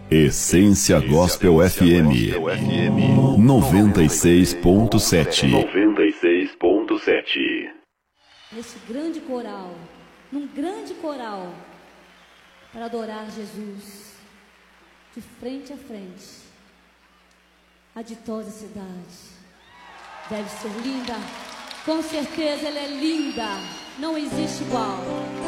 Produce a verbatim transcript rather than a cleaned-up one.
Essência Gospel F M noventa e seis ponto sete. noventa e seis ponto sete. Nesse grande coral, num grande coral, para adorar Jesus, de frente a frente, a ditosa cidade. Deve ser linda, com certeza ela é linda, não existe igual.